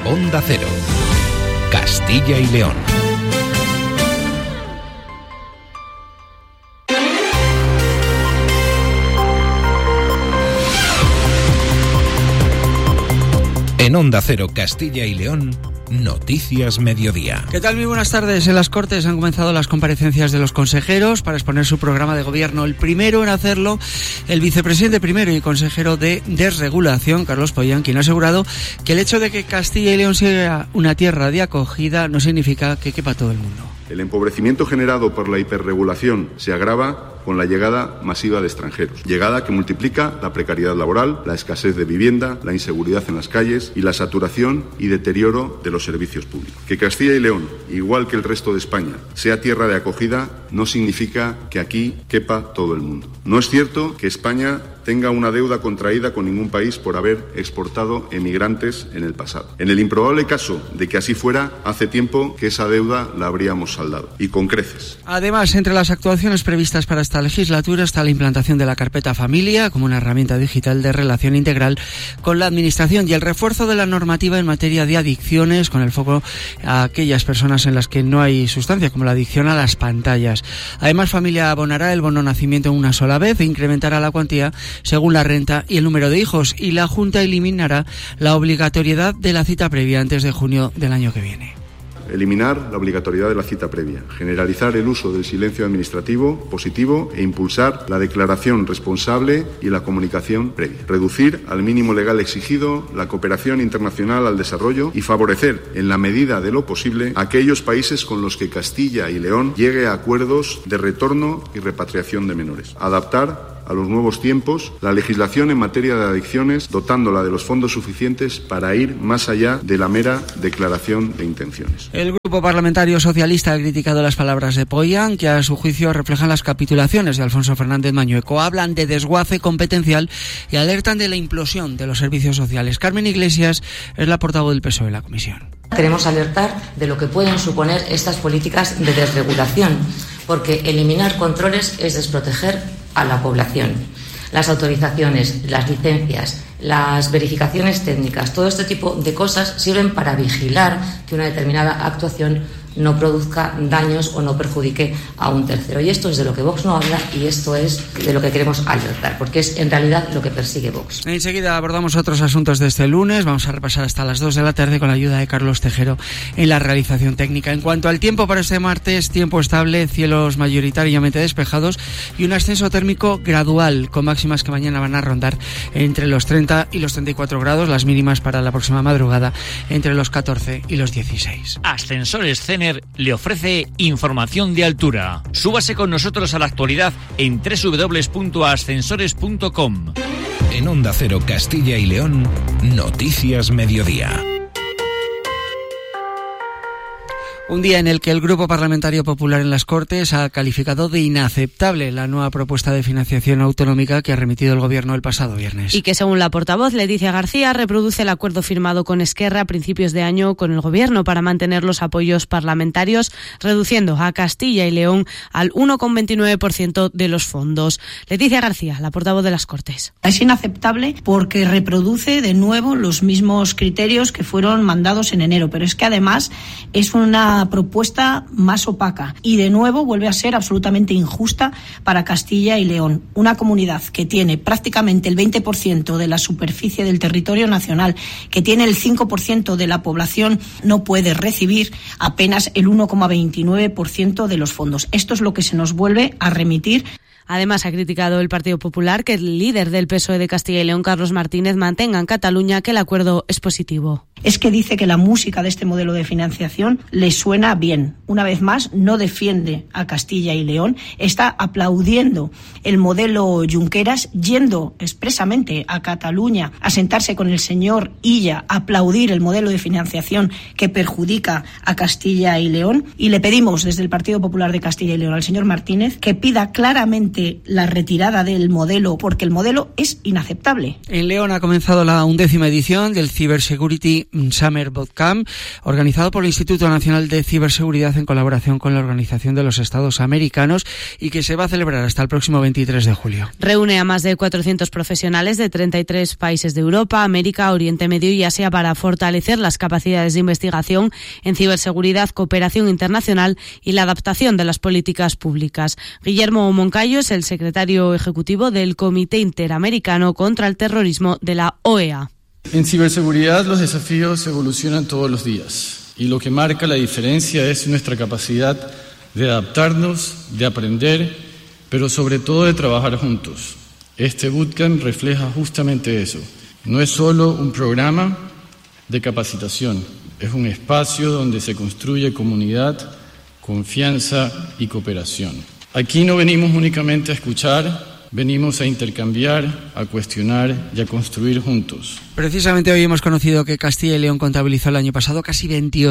Onda Cero, Castilla y León. En Onda Cero, Castilla y León, Noticias Mediodía. ¿Qué tal? Muy buenas tardes. En las Cortes han comenzado las comparecencias de los consejeros para exponer su programa de gobierno. El primero en hacerlo, el vicepresidente primero y consejero de Desregulación, Carlos Pollán, quien ha asegurado que el hecho de que Castilla y León sea una tierra de acogida no significa que quepa todo el mundo. El empobrecimiento generado por la hiperregulación se agrava con la llegada masiva de extranjeros, llegada que multiplica la precariedad laboral, la escasez de vivienda, la inseguridad en las calles y la saturación y deterioro de los servicios públicos. Que Castilla y León, igual que el resto de España, sea tierra de acogida no significa que aquí quepa todo el mundo. No es cierto que España tenga una deuda contraída con ningún país por haber exportado emigrantes en el pasado. En el improbable caso de que así fuera, hace tiempo que esa deuda la habríamos saldado, y con creces. Además, entre las actuaciones previstas para esta legislatura está la implantación de la carpeta Familia como una herramienta digital de relación integral con la Administración y el refuerzo de la normativa en materia de adicciones, con el foco a aquellas personas en las que no hay sustancia, como la adicción a las pantallas. Además, Familia abonará el bono nacimiento una sola vez e incrementará la cuantía según la renta y el número de hijos, y la Junta eliminará la obligatoriedad de la cita previa antes de junio del año que viene. Eliminar la obligatoriedad de la cita previa, generalizar el uso del silencio administrativo positivo e impulsar la declaración responsable y la comunicación previa. Reducir al mínimo legal exigido la cooperación internacional al desarrollo y favorecer, en la medida de lo posible, a aquellos países con los que Castilla y León llegue a acuerdos de retorno y repatriación de menores. Adaptar a los nuevos tiempos la legislación en materia de adicciones, dotándola de los fondos suficientes para ir más allá de la mera declaración de intenciones. El Grupo Parlamentario Socialista ha criticado las palabras de Pollán, que a su juicio reflejan las capitulaciones de Alfonso Fernández Mañueco. Hablan de desguace competencial y alertan de la implosión de los servicios sociales. Carmen Iglesias es la portavoz del PSOE en la comisión. Queremos alertar de lo que pueden suponer estas políticas de desregulación, porque eliminar controles es desproteger a la población. Las autorizaciones, las licencias, las verificaciones técnicas, todo este tipo de cosas sirven para vigilar que una determinada actuación no produzca daños o no perjudique a un tercero. Y esto es de lo que Vox no habla y esto es de lo que queremos alertar, porque es en realidad lo que persigue Vox. Enseguida abordamos otros asuntos de este lunes. Vamos a repasar hasta las 2 de la tarde con la ayuda de Carlos Tejero en la realización técnica. En cuanto al tiempo para este martes, tiempo estable, cielos mayoritariamente despejados y un ascenso térmico gradual, con máximas que mañana van a rondar entre los 30 y los 34 grados, las mínimas para la próxima madrugada entre los 14 y los 16. Ascensores Cener le ofrece información de altura. Súbase con nosotros a la actualidad en www.ascensores.com. En Onda Cero, Castilla y León, Noticias Mediodía. Un día en el que el Grupo Parlamentario Popular en las Cortes ha calificado de inaceptable la nueva propuesta de financiación autonómica que ha remitido el Gobierno el pasado viernes. Y que, según la portavoz Leticia García, reproduce el acuerdo firmado con Esquerra a principios de año con el Gobierno para mantener los apoyos parlamentarios, reduciendo a Castilla y León al 1,29% de los fondos. Leticia García, la portavoz de las Cortes. Es inaceptable porque reproduce de nuevo los mismos criterios que fueron mandados en enero, pero es que además es una propuesta más opaca y de nuevo vuelve a ser absolutamente injusta para Castilla y León, una comunidad que tiene prácticamente el 20% de la superficie del territorio nacional, que tiene el 5% de la población, no puede recibir apenas el 1,29% de los fondos. Esto es lo que se nos vuelve a remitir. Además, ha criticado el Partido Popular que el líder del PSOE de Castilla y León, Carlos Martínez, mantenga en Cataluña que el acuerdo es positivo. Es que dice que la música de este modelo de financiación le suena bien. Una vez más, no defiende a Castilla y León, está aplaudiendo el modelo Junqueras, yendo expresamente a Cataluña a sentarse con el señor Illa, a aplaudir el modelo de financiación que perjudica a Castilla y León. Y le pedimos desde el Partido Popular de Castilla y León al señor Martínez que pida claramente la retirada del modelo, porque el modelo es inaceptable. En León ha comenzado la 11ª edición del Cybersecurity Summer Bootcamp, organizado por el Instituto Nacional de Ciberseguridad en colaboración con la Organización de los Estados Americanos y que se va a celebrar hasta el próximo 23 de julio. Reúne a más de 400 profesionales de 33 países de Europa, América, Oriente Medio y Asia para fortalecer las capacidades de investigación en ciberseguridad, cooperación internacional y la adaptación de las políticas públicas. Guillermo Moncayo es el secretario ejecutivo del Comité Interamericano contra el Terrorismo de la OEA. En ciberseguridad los desafíos evolucionan todos los días y lo que marca la diferencia es nuestra capacidad de adaptarnos, de aprender, pero sobre todo de trabajar juntos. Este bootcamp refleja justamente eso. No es solo un programa de capacitación, es un espacio donde se construye comunidad, confianza y cooperación. Aquí no venimos únicamente a escuchar, venimos a intercambiar, a cuestionar y a construir juntos. Precisamente hoy hemos conocido que Castilla y León contabilizó el año pasado casi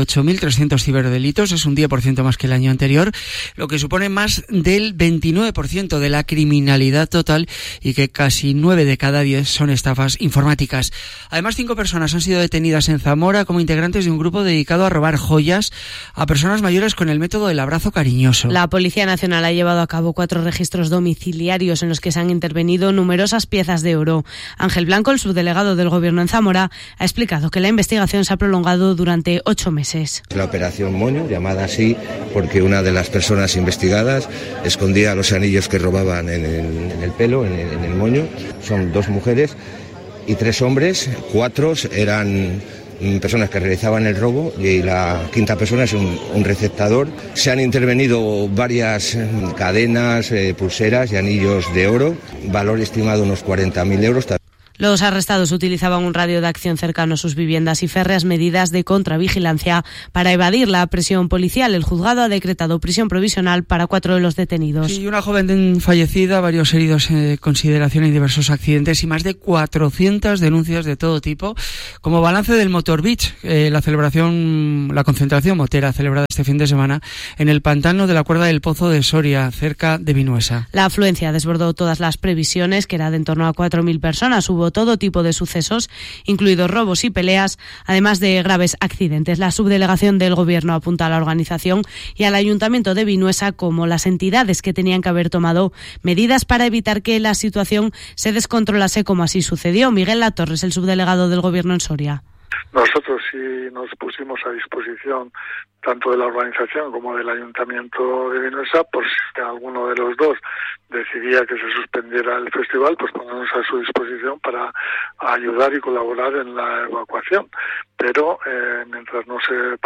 28.300 ciberdelitos, es un 10% más que el año anterior, lo que supone más del 29% de la criminalidad total y que casi 9 de cada 10 son estafas informáticas. Además, 5 personas han sido detenidas en Zamora como integrantes de un grupo dedicado a robar joyas a personas mayores con el método del abrazo cariñoso. La Policía Nacional ha llevado a cabo 4 registros domiciliarios en los que se han intervenido numerosas piezas de oro. Ángel Blanco, el subdelegado del Gobierno en Zamora, ha explicado que la investigación se ha prolongado durante 8 meses. La operación Moño, llamada así porque una de las personas investigadas escondía los anillos que robaban en el pelo, en el moño. Son 2 mujeres y 3 hombres, 4 eran personas que realizaban el robo y la 5ª persona es un receptador. Se han intervenido varias cadenas, pulseras y anillos de oro, valor estimado unos 40.000 euros. Los arrestados utilizaban un radio de acción cercano a sus viviendas y férreas medidas de contravigilancia para evadir la presión policial. El juzgado ha decretado prisión provisional para 4 de los detenidos. Sí, una joven fallecida, varios heridos en consideración y diversos accidentes y más de 400 denuncias de todo tipo. Como balance del Motor Beach, la concentración motera celebrada este fin de semana en el pantano de la Cuerda del Pozo de Soria, cerca de Vinuesa. La afluencia desbordó todas las previsiones, que era de en torno a 4.000 personas. Hubo todo tipo de sucesos, incluidos robos y peleas, además de graves accidentes. La subdelegación del Gobierno apunta a la organización y al Ayuntamiento de Vinuesa como las entidades que tenían que haber tomado medidas para evitar que la situación se descontrolase como así sucedió. Miguel Latorres, el subdelegado del Gobierno en Soria. Nosotros sí nos pusimos a disposición tanto de la organización como del Ayuntamiento de Vinuesa, por si alguno de los dos decidía que se suspendiera el festival, pues ponernos a su disposición para ayudar y colaborar en la evacuación. Pero mientras no se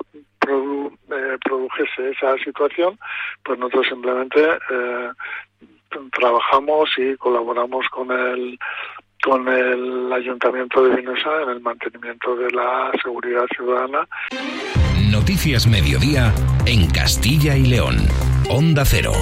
produjese esa situación, pues nosotros simplemente trabajamos y colaboramos con el Ayuntamiento de Vinuesa en el mantenimiento de la seguridad ciudadana. Noticias Mediodía en Castilla y León. Onda Cero.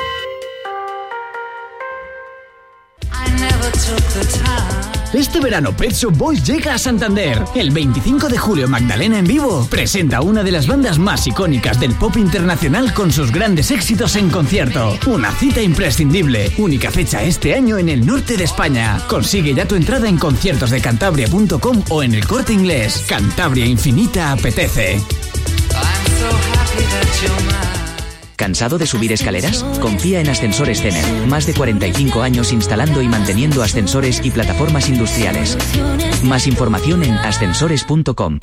Este verano Pet Shop Boys llega a Santander. El 25 de julio Magdalena en vivo presenta una de las bandas más icónicas del pop internacional con sus grandes éxitos en concierto. Una cita imprescindible. Única fecha este año en el norte de España. Consigue ya tu entrada en conciertosdecantabria.com o en el Corte Inglés. Cantabria Infinita apetece. ¿Cansado de subir escaleras? Confía en Ascensores Cener. Más de 45 años instalando y manteniendo ascensores y plataformas industriales. Más información en ascensores.com.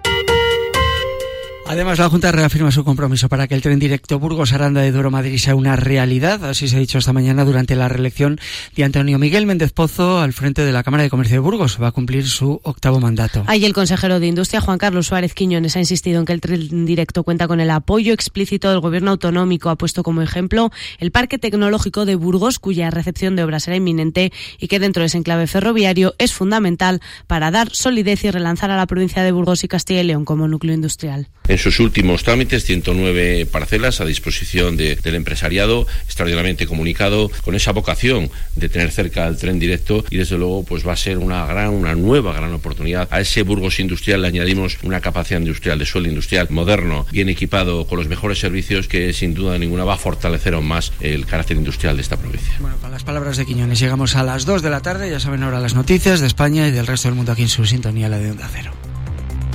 Además, la Junta reafirma su compromiso para que el tren directo Burgos-Aranda de Duero-Madrid sea una realidad. Así se ha dicho esta mañana durante la reelección de Antonio Miguel Méndez Pozo al frente de la Cámara de Comercio de Burgos. Va a cumplir su 8º mandato. Ahí el consejero de Industria, Juan Carlos Suárez Quiñones, ha insistido en que el tren directo cuenta con el apoyo explícito del Gobierno autonómico. Ha puesto como ejemplo el Parque Tecnológico de Burgos, cuya recepción de obras será inminente y que dentro de ese enclave ferroviario es fundamental para dar solidez y relanzar a la provincia de Burgos y Castilla y León como núcleo industrial. En sus últimos trámites, 109 parcelas a disposición del empresariado, extraordinariamente comunicado, con esa vocación de tener cerca el tren directo, y desde luego pues va a ser una nueva gran oportunidad. A ese Burgos industrial le añadimos una capacidad industrial de suelo industrial moderno, bien equipado, con los mejores servicios, que sin duda ninguna va a fortalecer aún más el carácter industrial de esta provincia. Bueno, con las palabras de Quiñones llegamos a las 2 de la tarde, ya saben ahora las noticias de España y del resto del mundo aquí en su sintonía, la de Onda Cero.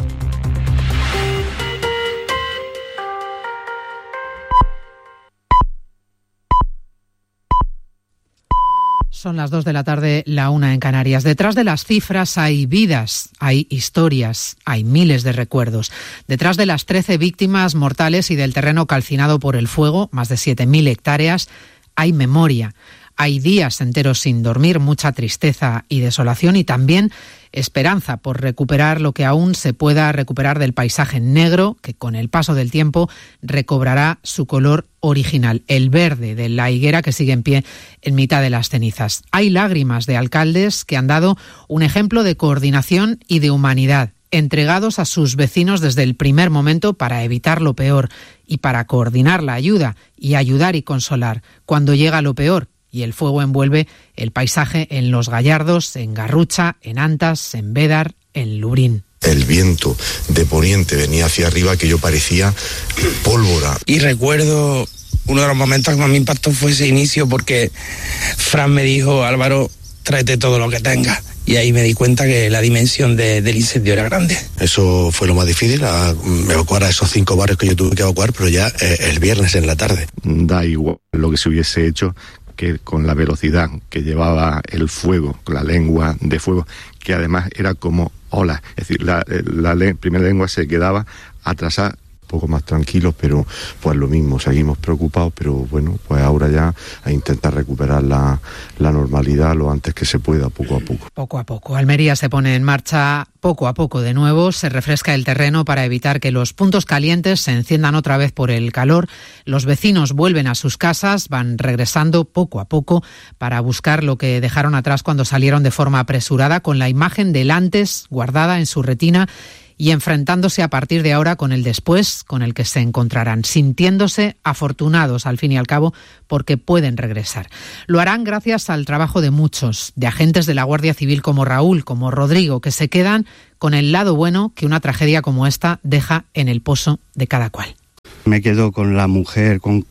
Son las 2 de la tarde, la 1 en Canarias. Detrás de las cifras hay vidas, hay historias, hay miles de recuerdos. Detrás de las 13 víctimas mortales y del terreno calcinado por el fuego, más de 7.000 hectáreas, hay memoria. Hay días enteros sin dormir, mucha tristeza y desolación y también esperanza por recuperar lo que aún se pueda recuperar del paisaje negro que con el paso del tiempo recobrará su color original, el verde de la higuera que sigue en pie en mitad de las cenizas. Hay lágrimas de alcaldes que han dado un ejemplo de coordinación y de humanidad, entregados a sus vecinos desde el primer momento para evitar lo peor y para coordinar la ayuda y ayudar y consolar cuando llega lo peor y el fuego envuelve el paisaje en Los Gallardos, en Garrucha, en Antas, en Bédar, en Lurín. El viento de poniente venía hacia arriba que yo parecía pólvora. Y recuerdo uno de los momentos que más me impactó fue ese inicio porque Fran me dijo: Álvaro, tráete todo lo que tengas. Y ahí me di cuenta que la dimensión del incendio era grande. Eso fue lo más difícil, evacuar a esos 5 barrios que yo tuve que evacuar, pero ya el viernes en la tarde. Da igual lo que se hubiese hecho, que con la velocidad que llevaba el fuego, con la lengua de fuego, que además era como olas, es decir, la primera lengua se quedaba atrasada, un poco más tranquilos, pero pues lo mismo, seguimos preocupados, pero bueno, pues ahora ya a intentar recuperar la normalidad lo antes que se pueda, poco a poco. Poco a poco. Almería se pone en marcha poco a poco de nuevo, se refresca el terreno para evitar que los puntos calientes se enciendan otra vez por el calor. Los vecinos vuelven a sus casas, van regresando poco a poco para buscar lo que dejaron atrás cuando salieron de forma apresurada, con la imagen del antes guardada en su retina y enfrentándose a partir de ahora con el después, con el que se encontrarán, sintiéndose afortunados al fin y al cabo porque pueden regresar. Lo harán gracias al trabajo de muchos, de agentes de la Guardia Civil como Raúl, como Rodrigo, que se quedan con el lado bueno que una tragedia como esta deja en el pozo de cada cual. Me quedo con la mujer con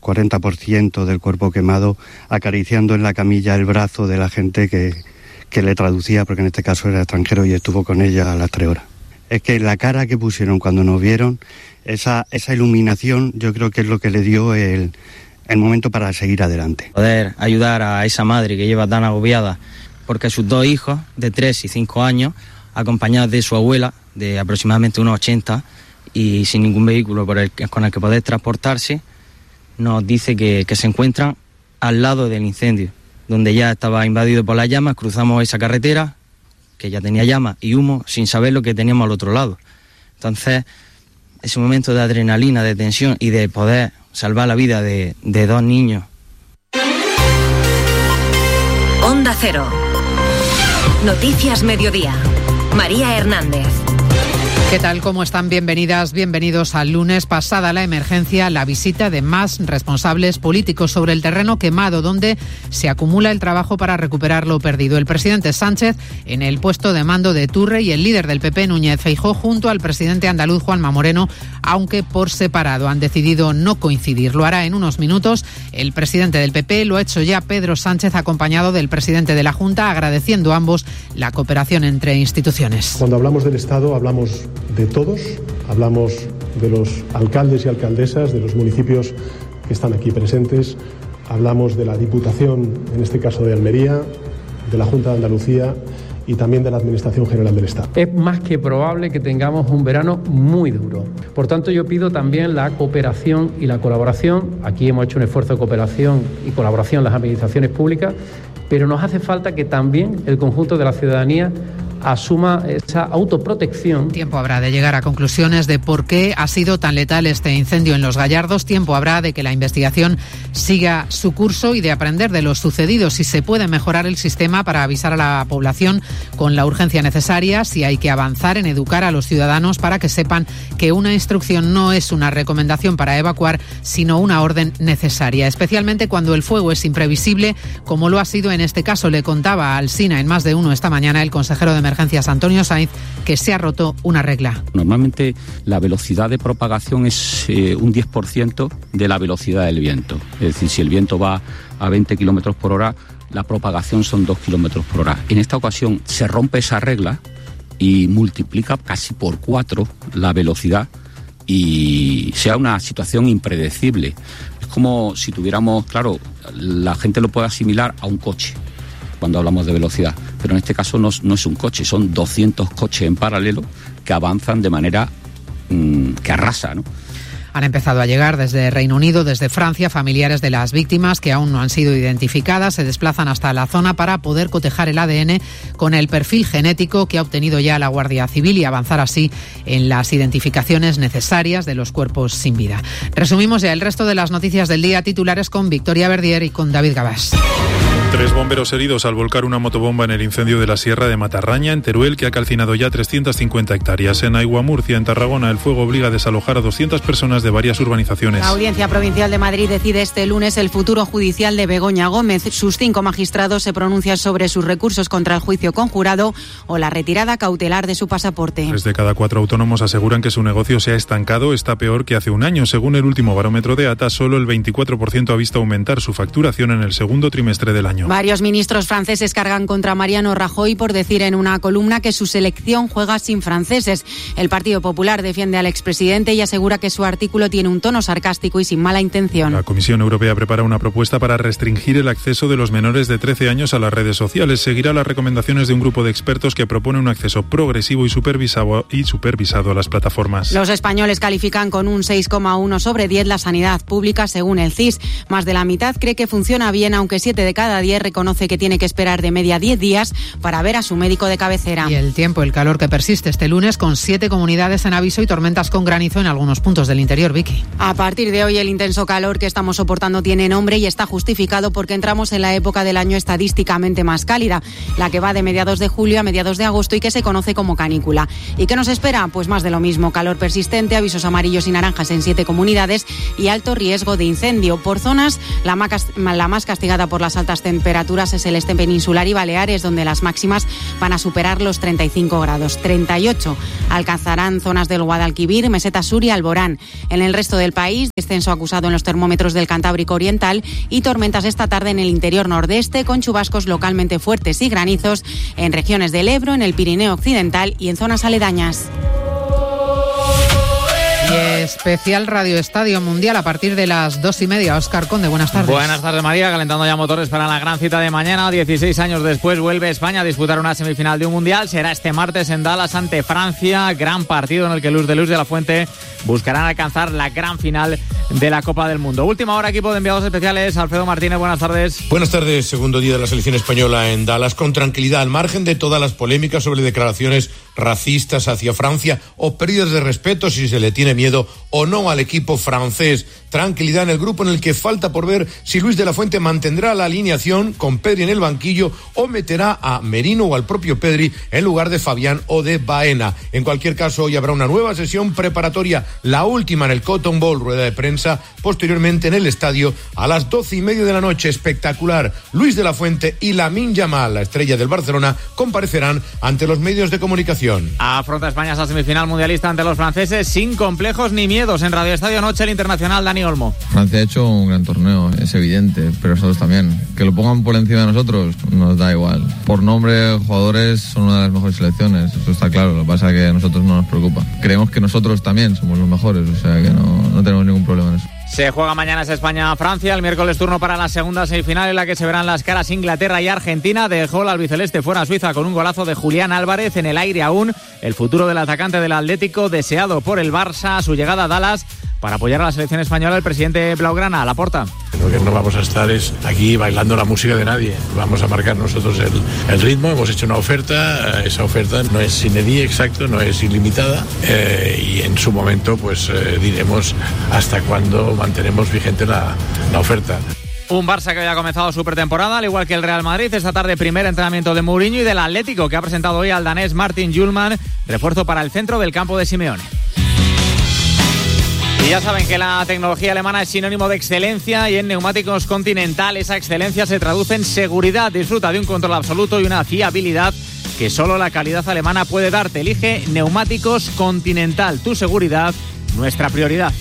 40% del cuerpo quemado, acariciando en la camilla el brazo de la gente que le traducía, porque en este caso era extranjero y estuvo con ella a las 3 horas. Es que la cara que pusieron cuando nos vieron, esa iluminación, yo creo que es lo que le dio el momento para seguir adelante. Poder ayudar a esa madre que lleva tan agobiada porque sus 2 hijos de 3 y 5 años, acompañados de su abuela de aproximadamente unos 80 y sin ningún vehículo con el que poder transportarse, nos dice que se encuentran al lado del incendio, donde ya estaba invadido por las llamas. Cruzamos esa carretera que ya tenía llamas y humo, sin saber lo que teníamos al otro lado. Entonces, ese momento de adrenalina, de tensión y de poder salvar la vida de 2 niños. Onda Cero. Noticias Mediodía. María Hernández. ¿Qué tal? ¿Cómo están? Bienvenidas, bienvenidos al lunes. Pasada la emergencia, la visita de más responsables políticos sobre el terreno quemado, donde se acumula el trabajo para recuperar lo perdido. El presidente Sánchez en el puesto de mando de Turre y el líder del PP, Núñez Feijóo, junto al presidente andaluz, Juanma Moreno, aunque por separado. Han decidido no coincidir. Lo hará en unos minutos el presidente del PP. Lo ha hecho ya Pedro Sánchez, acompañado del presidente de la Junta, agradeciendo a ambos la cooperación entre instituciones. Cuando hablamos del Estado, hablamos de todos, hablamos de los alcaldes y alcaldesas de los municipios que están aquí presentes, hablamos de la Diputación, en este caso de Almería, de la Junta de Andalucía y también de la Administración General del Estado. Es más que probable que tengamos un verano muy duro. Por tanto, yo pido también la cooperación y la colaboración. Aquí hemos hecho un esfuerzo de cooperación y colaboración las administraciones públicas, pero nos hace falta que también el conjunto de la ciudadanía asuma esa autoprotección. Tiempo habrá de llegar a conclusiones de por qué ha sido tan letal este incendio en Los Gallardos. Tiempo habrá de que la investigación siga su curso y de aprender de lo sucedido, si se puede mejorar el sistema para avisar a la población con la urgencia necesaria, si hay que avanzar en educar a los ciudadanos para que sepan que una instrucción no es una recomendación para evacuar, sino una orden necesaria, especialmente cuando el fuego es imprevisible, como lo ha sido en este caso. Le contaba a Alsina en Más de Uno esta mañana el consejero de Emergencias, Antonio Sainz, que se ha roto una regla. Normalmente la velocidad de propagación es un 10% de la velocidad del viento. Es decir, si el viento va a 20 kilómetros por hora, la propagación son 2 kilómetros por hora. En esta ocasión se rompe esa regla y multiplica casi por 4 la velocidad y sea una situación impredecible. Es como si tuviéramos, claro, la gente lo puede asimilar a un coche. cuando hablamos de velocidad, pero en este caso no es un coche, son 200 coches en paralelo que avanzan de manera que arrasa, ¿no? Han empezado a llegar desde Reino Unido, desde Francia, familiares de las víctimas que aún no han sido identificadas. Se desplazan hasta la zona para poder cotejar el ADN con el perfil genético que ha obtenido ya la Guardia Civil y avanzar así en las identificaciones necesarias de los cuerpos sin vida. Resumimos ya el resto de las noticias del día, titulares con Victoria Verdier y con David Gabás. 3 bomberos heridos al volcar una motobomba en el incendio de la Sierra de Matarraña, en Teruel, que ha calcinado ya 350 hectáreas. En Aigua, Murcia, en Tarragona, el fuego obliga a desalojar a 200 personas de varias urbanizaciones. La Audiencia Provincial de Madrid decide este lunes el futuro judicial de Begoña Gómez. Sus 5 magistrados se pronuncian sobre sus recursos contra el juicio conjurado o la retirada cautelar de su pasaporte. 3 de cada 4 autónomos aseguran que su negocio se ha estancado, está peor que hace un año. Según el último barómetro de ATA, solo el 24% ha visto aumentar su facturación en el segundo trimestre del año. Varios ministros franceses cargan contra Mariano Rajoy por decir en una columna que su selección juega sin franceses. El Partido Popular defiende al expresidente y asegura que su artículo tiene un tono sarcástico y sin mala intención. La Comisión Europea prepara una propuesta para restringir el acceso de los menores de 13 años a las redes sociales. Seguirá las recomendaciones de un grupo de expertos que propone un acceso progresivo y supervisado a las plataformas. Los españoles califican con un 6,1 sobre 10 la sanidad pública según el CIS. Más de la mitad cree que funciona bien, aunque 7 de cada 10 reconoce que tiene que esperar de media 10 días para ver a su médico de cabecera. Y el tiempo, el calor que persiste este lunes con 7 comunidades en aviso y tormentas con granizo en algunos puntos del interior, Vicky. A partir de hoy el intenso calor que estamos soportando tiene nombre y está justificado porque entramos en la época del año estadísticamente más cálida, la que va de mediados de julio a mediados de agosto y que se conoce como canícula. ¿Y qué nos espera? Pues más de lo mismo, calor persistente, avisos amarillos y naranjas en 7 comunidades y alto riesgo de incendio. Por zonas, la más castigada por las altas temperaturas es el este peninsular y Baleares, donde las máximas van a superar los 35 grados. 38 alcanzarán zonas del Guadalquivir, Meseta Sur y Alborán. En el resto del país, descenso acusado en los termómetros del Cantábrico Oriental y tormentas esta tarde en el interior nordeste, con chubascos localmente fuertes y granizos en regiones del Ebro, en el Pirineo Occidental y en zonas aledañas. Y especial Radio Estadio Mundial a partir de las 2:30. Óscar Conde, buenas tardes. Buenas tardes, María. Calentando ya motores para la gran cita de mañana. 16 años después vuelve España a disputar una semifinal de un Mundial. Será este martes en Dallas ante Francia. Gran partido en el que Luis de la Fuente buscarán alcanzar la gran final de la Copa del Mundo. Última hora, equipo de enviados especiales. Alfredo Martínez, buenas tardes. Buenas tardes. Segundo día de la selección española en Dallas, con tranquilidad, al margen de todas las polémicas sobre declaraciones racistas hacia Francia o pérdidas de respeto si se le tiene miedo o no al equipo francés. Tranquilidad en el grupo, en el que falta por ver si Luis de la Fuente mantendrá la alineación con Pedri en el banquillo o meterá a Merino o al propio Pedri en lugar de Fabián o de Baena. En cualquier caso, hoy habrá una nueva sesión preparatoria, la última en el Cotton Bowl, rueda de prensa posteriormente en el estadio a las 12:30 de la noche. Espectacular. Luis de la Fuente y Lamine Yamal, la estrella del Barcelona, comparecerán ante los medios de comunicación. Afronta España esa semifinal mundialista ante los franceses sin complejos ni miedos. En Radio Estadio Noche, el internacional Dani Olmo. Francia ha hecho un gran torneo, es evidente, pero nosotros también. Que lo pongan por encima de nosotros nos da igual. Por nombre, jugadores son una de las mejores selecciones, eso está claro. Lo que pasa es que a nosotros no nos preocupa. Creemos que nosotros también somos los mejores, o sea que no tenemos ningún problema en eso. Se juega mañana España-Francia, el miércoles turno para la segunda semifinal en la que se verán las caras Inglaterra y Argentina. Dejó la albiceleste fuera a Suiza con un golazo de Julián Álvarez. En el aire aún el futuro del atacante del Atlético, deseado por el Barça. Su llegada a Dallas para apoyar a la selección española, el presidente blaugrana, Laporta. Lo que no vamos a estar es aquí bailando la música de nadie. Vamos a marcar nosotros el ritmo. Hemos hecho una oferta. Esa oferta no es sine die, exacto, no es ilimitada. Y en su momento pues diremos hasta cuándo mantenemos vigente la oferta. Un Barça que hoy ha comenzado su pretemporada, al igual que el Real Madrid. Esta tarde primer entrenamiento de Mourinho y del Atlético, que ha presentado hoy al danés Martin Hjulmand, refuerzo para el centro del campo de Simeone. Y ya saben que la tecnología alemana es sinónimo de excelencia, y en Neumáticos Continental esa excelencia se traduce en seguridad. Disfruta de un control absoluto y una fiabilidad que solo la calidad alemana puede darte. Elige Neumáticos Continental, tu seguridad, nuestra prioridad.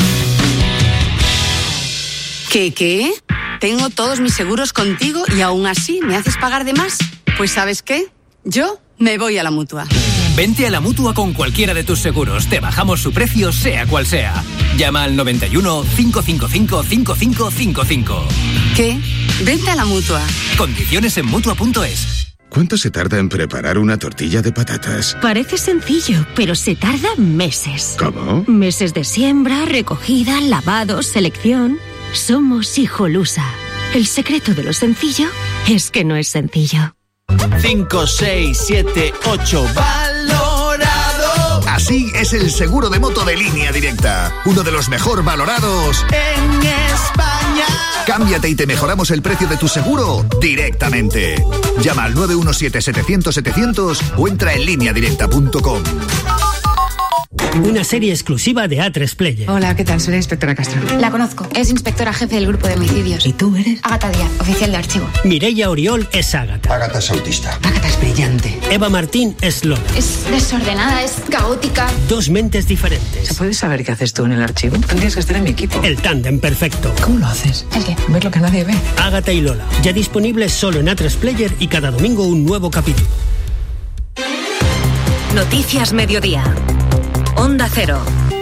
¿Qué? Tengo todos mis seguros contigo y aún así me haces pagar de más. Pues ¿sabes qué? Yo me voy a la Mutua. Vente a la Mutua con cualquiera de tus seguros. Te bajamos su precio, sea cual sea. Llama al 91 555 5555. ¿Qué? Vente a la Mutua. Condiciones en Mutua.es. ¿Cuánto se tarda en preparar una tortilla de patatas? Parece sencillo, pero se tarda meses. ¿Cómo? Meses de siembra, recogida, lavado, selección. Somos Hijolusa. El secreto de lo sencillo es que no es sencillo. 5, 6, 7, 8, valorado. Así es el seguro de moto de Línea Directa. Uno de los mejor valorados en España. Cámbiate y te mejoramos el precio de tu seguro directamente. Llama al 917-700-700 o entra en lineadirecta.com. Una serie exclusiva de A3 Player. Hola, ¿qué tal? Soy la inspectora Castro. La conozco. Es inspectora jefe del grupo de homicidios. ¿Y tú eres? Ágata Díaz, oficial de archivo. Mireia Oriol es Ágata. Ágata es autista. Ágata es brillante. Eva Martín es Lola. Es desordenada, es caótica. Dos mentes diferentes. ¿Se puede saber qué haces tú en el archivo? Tendrías que estar en mi equipo. El tándem perfecto. ¿Cómo lo haces? ¿El qué? Ver lo que nadie ve. Ágata y Lola. Ya disponibles solo en A3 Player y cada domingo un nuevo capítulo. Noticias Mediodía. Onda Cero.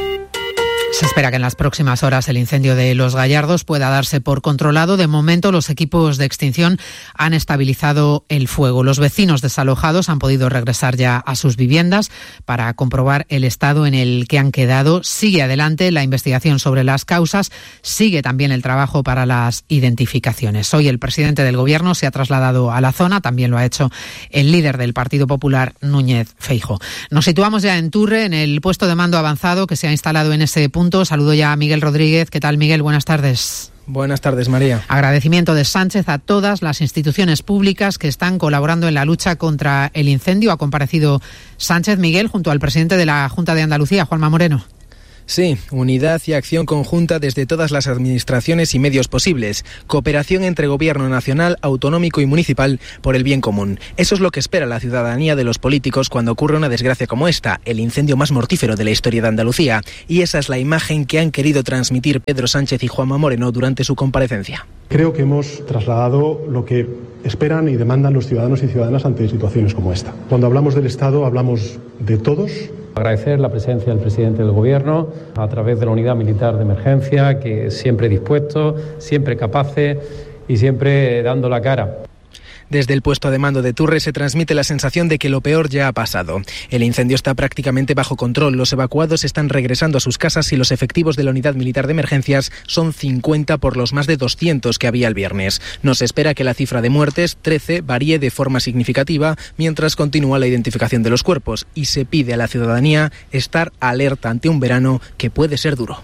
Se espera que en las próximas horas el incendio de Los Gallardos pueda darse por controlado. De momento, los equipos de extinción han estabilizado el fuego. Los vecinos desalojados han podido regresar ya a sus viviendas para comprobar el estado en el que han quedado. Sigue adelante la investigación sobre las causas. Sigue también el trabajo para las identificaciones. Hoy el presidente del Gobierno se ha trasladado a la zona. También lo ha hecho el líder del Partido Popular, Núñez Feijóo. Nos situamos ya en Turre, en el puesto de mando avanzado que se ha instalado en ese punto. Saludo ya a Miguel Rodríguez. ¿Qué tal, Miguel? Buenas tardes. Buenas tardes, María. Agradecimiento de Sánchez a todas las instituciones públicas que están colaborando en la lucha contra el incendio. Ha comparecido Sánchez, Miguel, junto al presidente de la Junta de Andalucía, Juanma Moreno. Sí, unidad y acción conjunta desde todas las administraciones y medios posibles. Cooperación entre gobierno nacional, autonómico y municipal por el bien común. Eso es lo que espera la ciudadanía de los políticos cuando ocurre una desgracia como esta, el incendio más mortífero de la historia de Andalucía. Y esa es la imagen que han querido transmitir Pedro Sánchez y Juanma Moreno durante su comparecencia. Creo que hemos trasladado lo que esperan y demandan los ciudadanos y ciudadanas ante situaciones como esta. Cuando hablamos del Estado, hablamos de todos. Agradecer la presencia del presidente del Gobierno a través de la Unidad Militar de Emergencia, que siempre dispuesto, siempre capaces y siempre dando la cara. Desde el puesto de mando de Turre se transmite la sensación de que lo peor ya ha pasado. El incendio está prácticamente bajo control, los evacuados están regresando a sus casas y los efectivos de la Unidad Militar de Emergencias son 50 por los más de 200 que había el viernes. No se espera que la cifra de muertes, 13, varíe de forma significativa mientras continúa la identificación de los cuerpos y se pide a la ciudadanía estar alerta ante un verano que puede ser duro.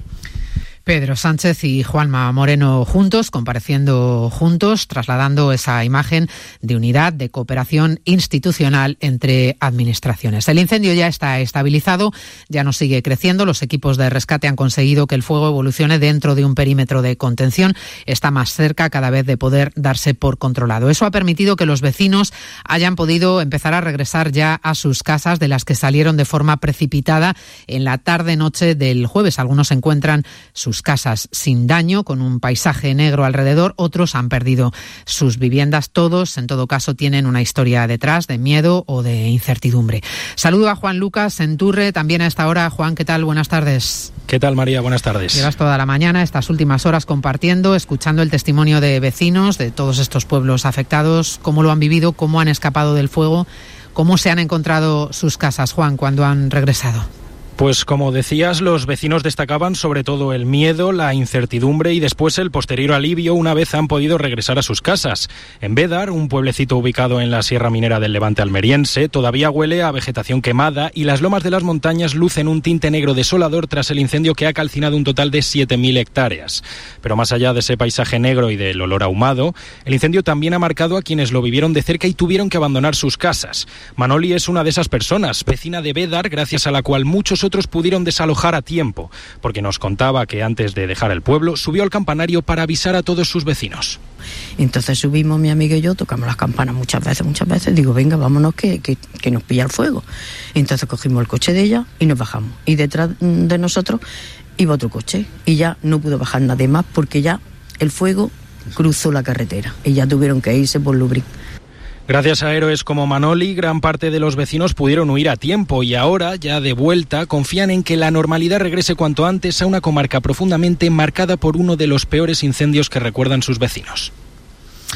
Pedro Sánchez y Juanma Moreno juntos, compareciendo juntos, trasladando esa imagen de unidad, de cooperación institucional entre administraciones. El incendio ya está estabilizado, ya no sigue creciendo. Los equipos de rescate han conseguido que el fuego evolucione dentro de un perímetro de contención. Está más cerca cada vez de poder darse por controlado. Eso ha permitido que los vecinos hayan podido empezar a regresar ya a sus casas, de las que salieron de forma precipitada en la tarde-noche del jueves. Algunos se encuentran sus casas sin daño, con un paisaje negro alrededor. Otros han perdido sus viviendas. Todos, en todo caso, tienen una historia detrás de miedo o de incertidumbre. Saludo a Juan Lucas en Turre, también a esta hora. Juan, ¿qué tal? Buenas tardes. ¿Qué tal, María? Buenas tardes. Llevas toda la mañana, estas últimas horas, compartiendo, escuchando el testimonio de vecinos de todos estos pueblos afectados, cómo lo han vivido, cómo han escapado del fuego, cómo se han encontrado sus casas, Juan, cuando han regresado. Pues como decías, los vecinos destacaban sobre todo el miedo, la incertidumbre y después el posterior alivio una vez han podido regresar a sus casas. En Bédar, un pueblecito ubicado en la Sierra Minera del Levante almeriense, todavía huele a vegetación quemada y las lomas de las montañas lucen un tinte negro desolador tras el incendio que ha calcinado un total de 7.000 hectáreas. Pero más allá de ese paisaje negro y del olor ahumado, el incendio también ha marcado a quienes lo vivieron de cerca y tuvieron que abandonar sus casas. Manoli es una de esas personas, vecina de Bédar, gracias a la cual muchos otros pudieron desalojar a tiempo, porque nos contaba que antes de dejar el pueblo subió al campanario para avisar a todos sus vecinos. Entonces subimos mi amiga y yo, tocamos las campanas muchas veces, digo, venga, vámonos que nos pilla el fuego. Entonces cogimos el coche de ella y nos bajamos, y detrás de nosotros iba otro coche, y ya no pudo bajar nadie más porque ya el fuego cruzó la carretera y ya tuvieron que irse por Lubric. Gracias a héroes como Manoli, gran parte de los vecinos pudieron huir a tiempo y ahora, ya de vuelta, confían en que la normalidad regrese cuanto antes a una comarca profundamente marcada por uno de los peores incendios que recuerdan sus vecinos.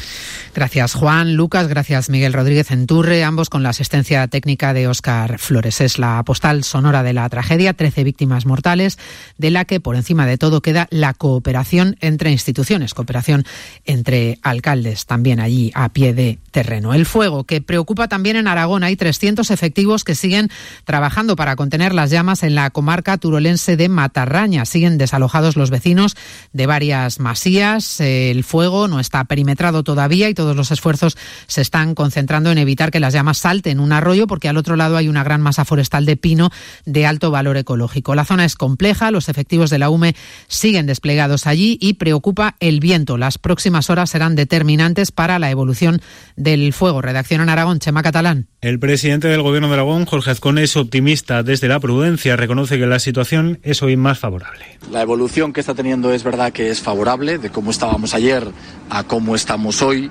Gracias Juan, Lucas, gracias Miguel Rodríguez Enturre, ambos con la asistencia técnica de Óscar Flores. Es la postal sonora de la tragedia, 13 víctimas mortales, de la que por encima de todo queda la cooperación entre instituciones, cooperación entre alcaldes, también allí a pie de terreno. El fuego que preocupa también en Aragón, hay 300 efectivos que siguen trabajando para contener las llamas en la comarca turolense de Matarraña. Siguen desalojados los vecinos de varias masías, el fuego no está perimetrado todavía y todos los esfuerzos se están concentrando en evitar que las llamas salten un arroyo, porque al otro lado hay una gran masa forestal de pino de alto valor ecológico. La zona es compleja, los efectivos de la UME siguen desplegados allí y preocupa el viento. Las próximas horas serán determinantes para la evolución del fuego. Redacción en Aragón, Chema Catalán. El presidente del Gobierno de Aragón, Jorge Azcón, es optimista desde la prudencia. Reconoce que la situación es hoy más favorable. La evolución que está teniendo es verdad que es favorable, de cómo estábamos ayer a cómo estamos hoy.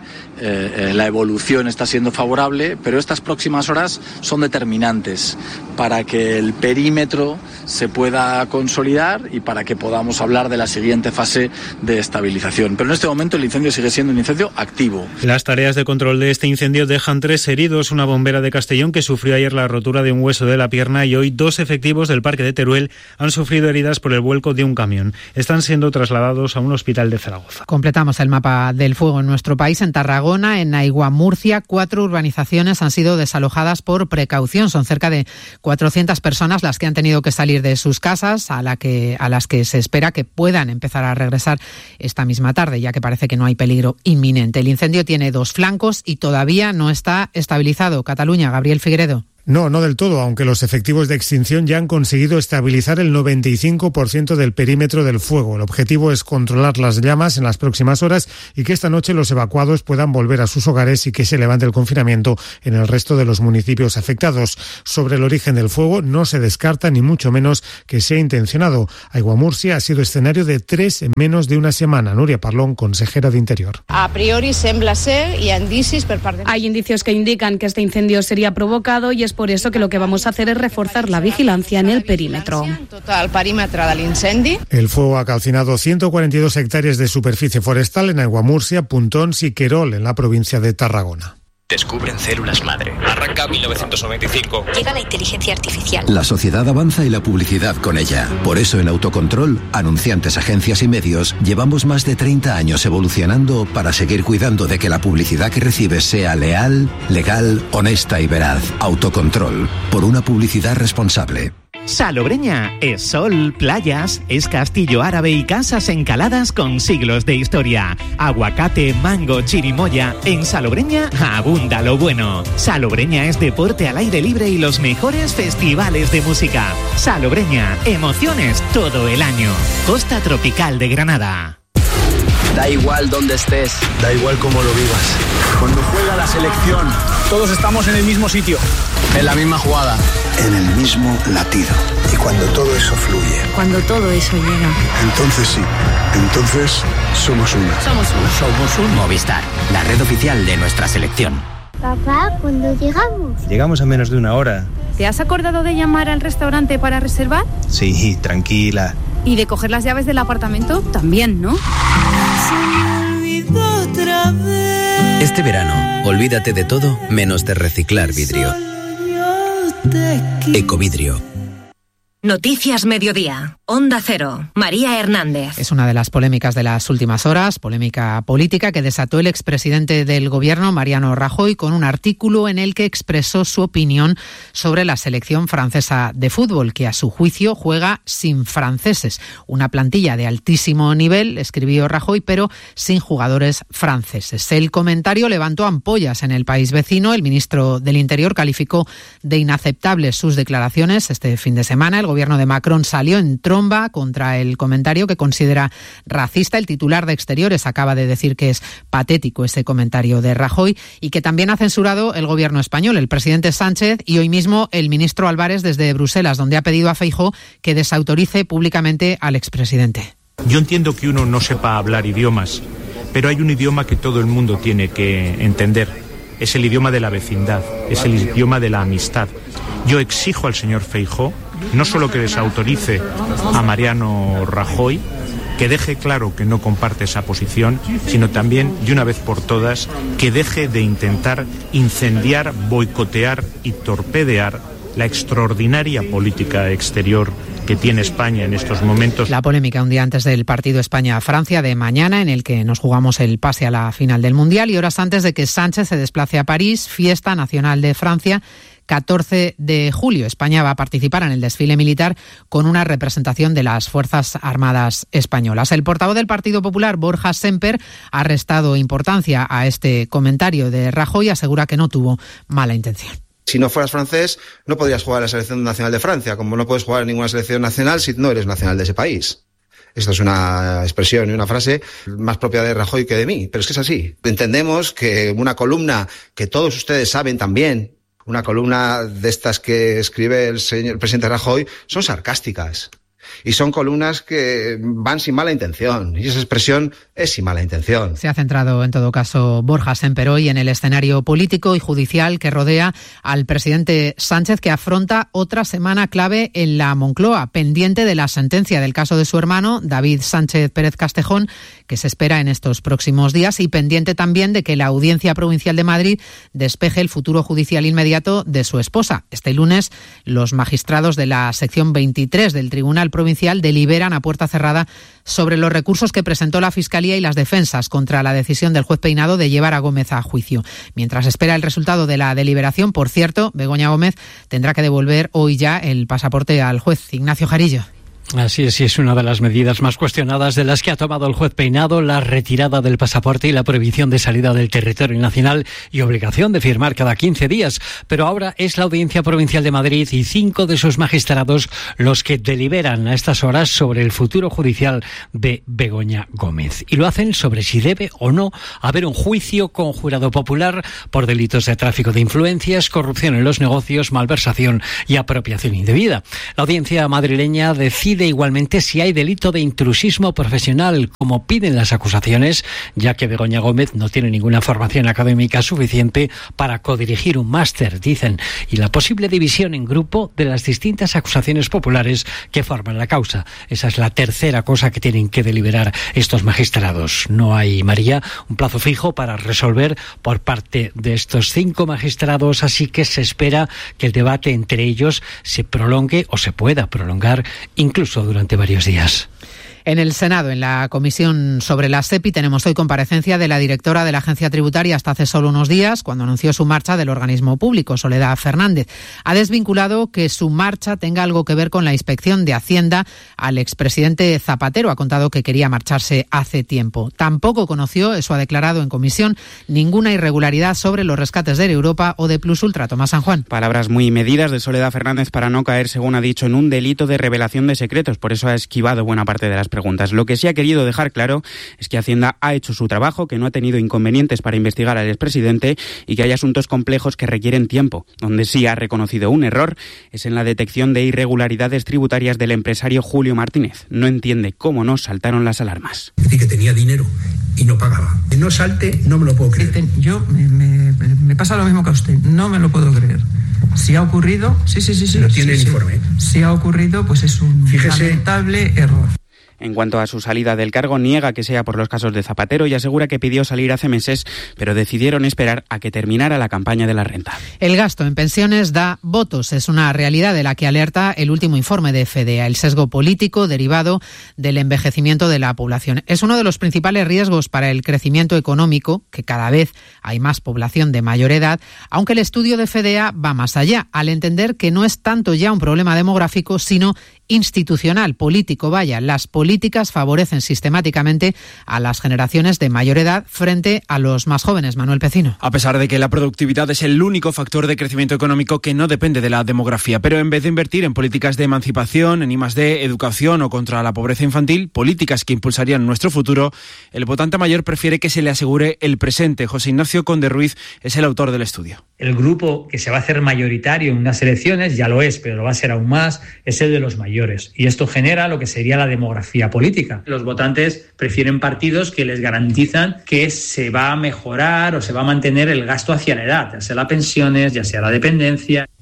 La evolución está siendo favorable, pero estas próximas horas son determinantes para que el perímetro se pueda consolidar y para que podamos hablar de la siguiente fase de estabilización. Pero en este momento el incendio sigue siendo un incendio activo. Las tareas de control de este incendio dejan 3 heridos, una bombera de Castellón que sufrió ayer la rotura de un hueso de la pierna y hoy 2 efectivos del Parque de Teruel han sufrido heridas por el vuelco de un camión. Están siendo trasladados a un hospital de Zaragoza. Completamos el mapa del fuego en nuestro país. En Tarragona, en Aigua Murcia, 4 urbanizaciones han sido desalojadas por precaución. Son cerca de 400 personas las que han tenido que salir de sus casas, a las que se espera que puedan empezar a regresar esta misma tarde, ya que parece que no hay peligro inminente. El incendio tiene 2 flancos y todavía no está estabilizado. Cataluña, Gabriel Figueredo. No del todo, aunque los efectivos de extinción ya han conseguido estabilizar el 95% del perímetro del fuego. El objetivo es controlar las llamas en las próximas horas y que esta noche los evacuados puedan volver a sus hogares y que se levante el confinamiento en el resto de los municipios afectados. Sobre el origen del fuego no se descarta ni mucho menos que sea intencionado. Aigua Murcia ha sido escenario de 3 en menos de una semana. Nuria Parlón, consejera de Interior. A priori sembla ser y hay indicios que indican que este incendio sería provocado y es por eso que lo que vamos a hacer es reforzar la vigilancia en el perímetro. Total perímetro del incendi. El fuego ha calcinado 142 hectáreas de superficie forestal en Aigua Murcia, Puntons y Querol, en la provincia de Tarragona. Descubren células madre. Arranca 1995. Llega la inteligencia artificial. La sociedad avanza y la publicidad con ella. Por eso en Autocontrol, anunciantes, agencias y medios, llevamos más de 30 años evolucionando para seguir cuidando de que la publicidad que recibes sea leal, legal, honesta y veraz. Autocontrol. Por una publicidad responsable. Salobreña es sol, playas, es castillo árabe y casas encaladas con siglos de historia. Aguacate, mango, chirimoya. En Salobreña abunda lo bueno. Salobreña es deporte al aire libre y los mejores festivales de música. Salobreña, emociones todo el año. Costa Tropical de Granada. Da igual dónde estés, da igual cómo lo vivas. Cuando juega la selección, todos estamos en el mismo sitio, en la misma jugada, en el mismo latido. Y cuando todo eso fluye, cuando todo eso llega, entonces sí, entonces somos una. Somos un Movistar, la red oficial de nuestra selección. Papá, ¿cuándo llegamos? Llegamos a menos de una hora. ¿Te has acordado de llamar al restaurante para reservar? Sí, tranquila. ¿Y de coger las llaves del apartamento? También, ¿no? Este verano, olvídate de todo menos de reciclar vidrio. Ecovidrio. Noticias Mediodía. Onda Cero. María Hernández. Es una de las polémicas de las últimas horas, polémica política que desató el expresidente del Gobierno, Mariano Rajoy, con un artículo en el que expresó su opinión sobre la selección francesa de fútbol, que a su juicio juega sin franceses. Una plantilla de altísimo nivel, escribió Rajoy, pero sin jugadores franceses. El comentario levantó ampollas en el país vecino. El ministro del Interior calificó de inaceptables sus declaraciones. Este fin de semana el gobierno de Macron salió en tromba contra el comentario que considera racista. El titular de Exteriores acaba de decir que es patético ese comentario de Rajoy y que también ha censurado el gobierno español, el presidente Sánchez y hoy mismo el ministro Álvarez desde Bruselas, donde ha pedido a Feijóo que desautorice públicamente al expresidente. Yo entiendo que uno no sepa hablar idiomas, pero hay un idioma que todo el mundo tiene que entender. Es el idioma de la vecindad, es el idioma de la amistad. Yo exijo al señor Feijóo no solo que desautorice a Mariano Rajoy, que deje claro que no comparte esa posición, sino también, de una vez por todas, que deje de intentar incendiar, boicotear y torpedear la extraordinaria política exterior que tiene España en estos momentos. La polémica un día antes del partido España-Francia de mañana, en el que nos jugamos el pase a la final del Mundial, y horas antes de que Sánchez se desplace a París, fiesta nacional de Francia, 14 de julio. España va a participar en el desfile militar con una representación de las Fuerzas Armadas españolas. El portavoz del Partido Popular, Borja Semper, ha restado importancia a este comentario de Rajoy y asegura que no tuvo mala intención. Si no fueras francés, no podrías jugar en la selección nacional de Francia, como no puedes jugar en ninguna selección nacional si no eres nacional de ese país. Esto es una expresión y una frase más propia de Rajoy que de mí, pero es que es así. Entendemos que una columna que todos ustedes saben también, una columna de estas que escribe el presidente Rajoy, son sarcásticas. Y son columnas que van sin mala intención. Y esa expresión es sin mala intención. Se ha centrado, en todo caso, Borja Semper hoy en el escenario político y judicial que rodea al presidente Sánchez, que afronta otra semana clave en la Moncloa, pendiente de la sentencia del caso de su hermano, David Sánchez Pérez Castejón, que se espera en estos próximos días, y pendiente también de que la Audiencia Provincial de Madrid despeje el futuro judicial inmediato de su esposa. Este lunes, los magistrados de la sección 23 del Tribunal Provincial deliberan a puerta cerrada sobre los recursos que presentó la Fiscalía y las defensas contra la decisión del juez Peinado de llevar a Gómez a juicio. Mientras espera el resultado de la deliberación, por cierto, Begoña Gómez tendrá que devolver hoy ya el pasaporte al juez. Ignacio Jarillo. Así es una de las medidas más cuestionadas de las que ha tomado el juez Peinado, la retirada del pasaporte y la prohibición de salida del territorio nacional y obligación de firmar cada 15 días. Pero ahora es la Audiencia Provincial de Madrid y 5 de sus magistrados los que deliberan a estas horas sobre el futuro judicial de Begoña Gómez. Y lo hacen sobre si debe o no haber un juicio con jurado popular por delitos de tráfico de influencias, corrupción en los negocios, malversación y apropiación indebida. La audiencia madrileña decide igualmente si hay delito de intrusismo profesional, como piden las acusaciones, ya que Begoña Gómez no tiene ninguna formación académica suficiente para codirigir un máster, dicen, y la posible división en grupo de las distintas acusaciones populares que forman la causa. Esa es la tercera cosa que tienen que deliberar estos magistrados. No hay, María, un plazo fijo para resolver por parte de estos 5 magistrados, así que se espera que el debate entre ellos se prolongue o se pueda prolongar incluso durante varios días. En el Senado, en la comisión sobre la SEPI, tenemos hoy comparecencia de la directora de la Agencia Tributaria hasta hace solo unos días, cuando anunció su marcha del organismo público, Soledad Fernández. Ha desvinculado que su marcha tenga algo que ver con la inspección de Hacienda al expresidente Zapatero. Ha contado que quería marcharse hace tiempo. Tampoco conoció, eso ha declarado en comisión, ninguna irregularidad sobre los rescates de Europa o de Plus Ultra. Tomás San Juan. Palabras muy medidas de Soledad Fernández para no caer, según ha dicho, en un delito de revelación de secretos. Por eso ha esquivado buena parte de las preguntas. Lo que sí ha querido dejar claro es que Hacienda ha hecho su trabajo, que no ha tenido inconvenientes para investigar al expresidente y que hay asuntos complejos que requieren tiempo. Donde sí ha reconocido un error es en la detección de irregularidades tributarias del empresario Julio Martínez. No entiende cómo no saltaron las alarmas. Es decir, que tenía dinero y no pagaba. Que no salte, no me lo puedo creer. Yo me pasa lo mismo que a usted, no me lo puedo creer. Si ha ocurrido, sí. Lo tiene el informe. Si ha ocurrido, pues es un lamentable error. En cuanto a su salida del cargo, niega que sea por los casos de Zapatero y asegura que pidió salir hace meses, pero decidieron esperar a que terminara la campaña de la renta. El gasto en pensiones da votos. Es una realidad de la que alerta el último informe de FEDEA, el sesgo político derivado del envejecimiento de la población. Es uno de los principales riesgos para el crecimiento económico, que cada vez hay más población de mayor edad, aunque el estudio de FEDEA va más allá, al entender que no es tanto ya un problema demográfico, sino institucional, político. Vaya, las políticas favorecen sistemáticamente a las generaciones de mayor edad frente a los más jóvenes. Manuel Pecino. A pesar de que la productividad es el único factor de crecimiento económico que no depende de la demografía, pero en vez de invertir en políticas de emancipación, en I+D, educación o contra la pobreza infantil, políticas que impulsarían nuestro futuro, el votante mayor prefiere que se le asegure el presente. José Ignacio Conde Ruiz es el autor del estudio. El grupo que se va a hacer mayoritario en unas elecciones, ya lo es, pero lo va a ser aún más, es el de los mayores. Y esto genera lo que sería la demografía política. Los votantes prefieren partidos que les garantizan que se va a mejorar o se va a mantener el gasto hacia la edad, ya sea las pensiones, ya sea la dependencia.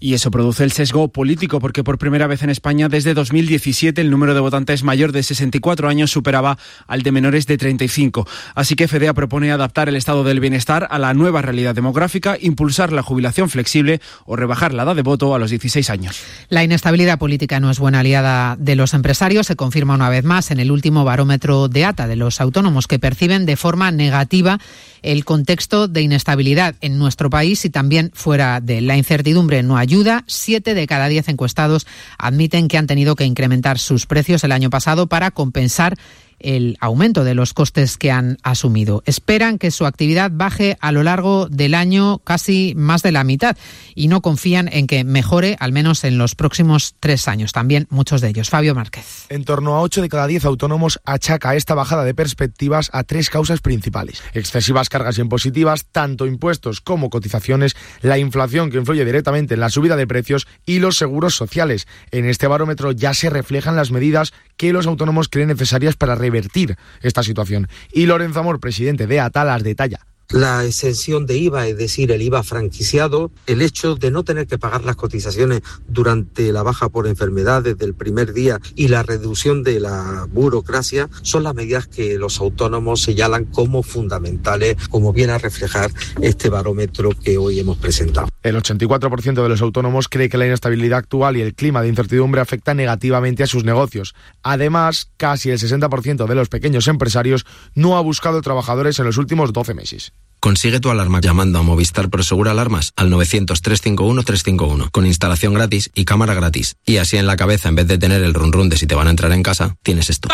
Y eso produce el sesgo político, porque por primera vez en España desde 2017 el número de votantes mayor de 64 años superaba al de menores de 35. Así que FEDEA propone adaptar el estado del bienestar a la nueva realidad demográfica, impulsar la jubilación flexible o rebajar la edad de voto a los 16 años. La inestabilidad política no es buena aliada de los empresarios. Se confirma una vez más en el último barómetro de ATA de los autónomos, que perciben de forma negativa el contexto de inestabilidad en nuestro país y también fuera de él. La incertidumbre no ayuda. 7 de cada 10 encuestados admiten que han tenido que incrementar sus precios el año pasado para compensar el aumento de los costes que han asumido. Esperan que su actividad baje a lo largo del año casi más de la mitad y no confían en que mejore, al menos en los próximos 3 años. También muchos de ellos. Fabio Márquez. En torno a 8 de cada 10 autónomos achaca esta bajada de perspectivas a 3 causas principales: excesivas cargas impositivas, tanto impuestos como cotizaciones, la inflación que influye directamente en la subida de precios y los seguros sociales. En este barómetro ya se reflejan las medidas que los autónomos creen necesarias para revertir esta situación. Y Lorenzo Amor, presidente de ATA, las detalla. La exención de IVA, es decir, el IVA franquiciado, el hecho de no tener que pagar las cotizaciones durante la baja por enfermedad desde el primer día y la reducción de la burocracia son las medidas que los autónomos señalan como fundamentales, como viene a reflejar este barómetro que hoy hemos presentado. El 84% de los autónomos cree que la inestabilidad actual y el clima de incertidumbre afectan negativamente a sus negocios. Además, casi el 60% de los pequeños empresarios no ha buscado trabajadores en los últimos 12 meses. Consigue tu alarma llamando a Movistar Prosegur Alarmas al 900-351-351 con instalación gratis y cámara gratis. Y así en la cabeza, en vez de tener el run run de si te van a entrar en casa, tienes esto.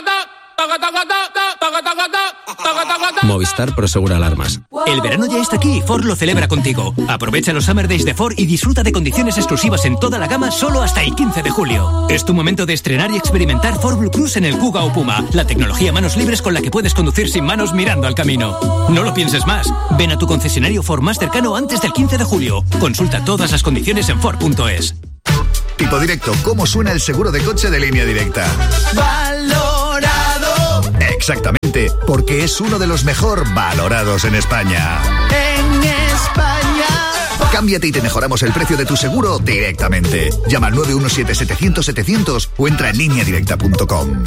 Movistar Prosegur Alarmas. El verano ya está aquí y Ford lo celebra contigo. Aprovecha los Summer Days de Ford y disfruta de condiciones exclusivas en toda la gama solo hasta el 15 de julio. Es tu momento de estrenar y experimentar Ford Blue Cruise en el Kuga o Puma, la tecnología manos libres con la que puedes conducir sin manos mirando al camino. No lo pienses más. Ven a tu concesionario Ford más cercano antes del 15 de julio. Consulta todas las condiciones en Ford.es. Tipo Directo, ¿cómo suena el seguro de coche de Línea Directa? Valorado. Exactamente, porque es uno de los mejor valorados en España. En España. Cámbiate y te mejoramos el precio de tu seguro directamente. Llama al 917-700-700 o entra en lineadirecta.com.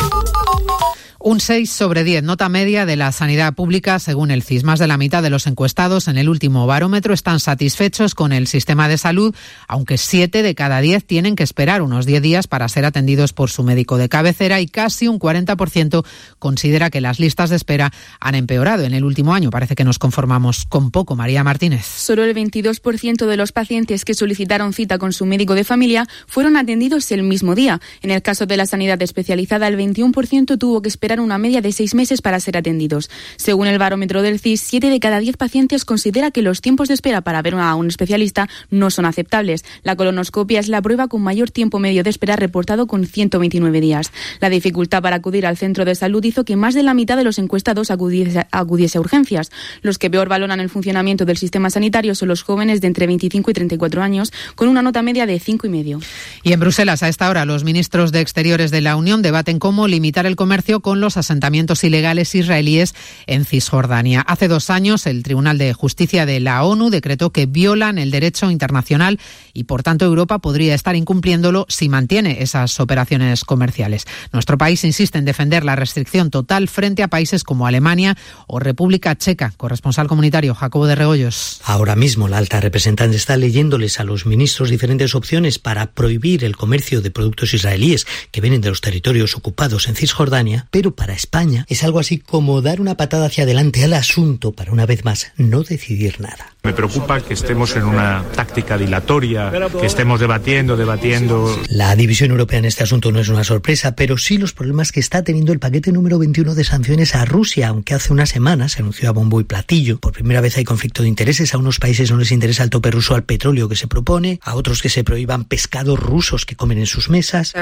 Un 6 sobre 10, nota media de la sanidad pública según el CIS. Más de la mitad de los encuestados en el último barómetro están satisfechos con el sistema de salud, aunque 7 de cada 10 tienen que esperar unos 10 días para ser atendidos por su médico de cabecera y casi un 40% considera que las listas de espera han empeorado en el último año. Parece que nos conformamos con poco. María Martínez. Solo el 22% de los pacientes que solicitaron cita con su médico de familia fueron atendidos el mismo día. En el caso de la sanidad especializada, el 21% tuvo que esperar una media de 6 meses para ser atendidos. Según el barómetro del CIS, 7 de cada 10 pacientes considera que los tiempos de espera para ver a un especialista no son aceptables. La colonoscopia es la prueba con mayor tiempo medio de espera, reportado con 129 días. La dificultad para acudir al centro de salud hizo que más de la mitad de los encuestados acudiese a urgencias. Los que peor valoran el funcionamiento del sistema sanitario son los jóvenes de entre 25 y 34 años, con una nota media de 5,5. Y en Bruselas, a esta hora, los ministros de Exteriores de la Unión debaten cómo limitar el comercio con los asentamientos ilegales israelíes en Cisjordania. Hace 2 años, el Tribunal de Justicia de la ONU decretó que violan el derecho internacional y, por tanto, Europa podría estar incumpliéndolo si mantiene esas operaciones comerciales. Nuestro país insiste en defender la restricción total frente a países como Alemania o República Checa. Corresponsal comunitario Jacobo de Regoyos. Ahora mismo la alta representante está leyéndoles a los ministros diferentes opciones para prohibir el comercio de productos israelíes que vienen de los territorios ocupados en Cisjordania, pero para España es algo así como dar una patada hacia adelante al asunto para, una vez más, no decidir nada. Me preocupa que estemos en una táctica dilatoria, que estemos debatiendo. La división europea en este asunto no es una sorpresa, pero sí los problemas que está teniendo el paquete número 21 de sanciones a Rusia, aunque hace unas semanas se anunció a bombo y platillo. Por primera vez hay conflicto de intereses. A unos países no les interesa el tope ruso al petróleo que se propone, a otros que se prohíban pescados rusos que comen en sus mesas.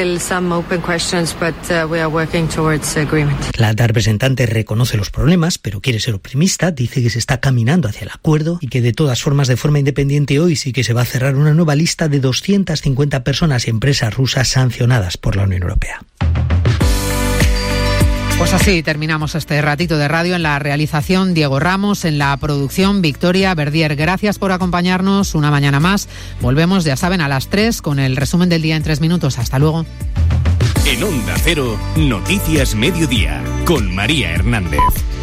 La alta representante reconoce los problemas, pero quiere ser optimista. Dice que se está caminando hacia el acuerdo y que de todas formas, de forma independiente, hoy sí que se va a cerrar una nueva lista de 250 personas y empresas rusas sancionadas por la Unión Europea. Pues así terminamos este ratito de radio. En la realización, Diego Ramos; en la producción, Victoria Verdier. Gracias por acompañarnos una mañana más. Volvemos, ya saben, a las 3 con el resumen del día en 3 minutos. Hasta luego. En Onda Cero, Noticias Mediodía, con María Hernández.